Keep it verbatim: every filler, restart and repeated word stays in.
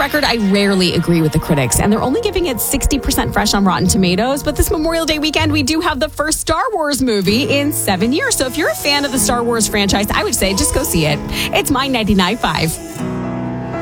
record, I rarely agree with the critics, and they're only giving it sixty percent fresh on Rotten Tomatoes. But this Memorial Day weekend, we do have the first Star Wars movie in seven years. So if you're a fan of the Star Wars franchise, I would say just go see it. It's My ninety-nine point five.